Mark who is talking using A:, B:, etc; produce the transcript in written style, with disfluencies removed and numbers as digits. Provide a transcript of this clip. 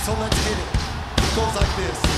A: So let's hit it. It goes like this.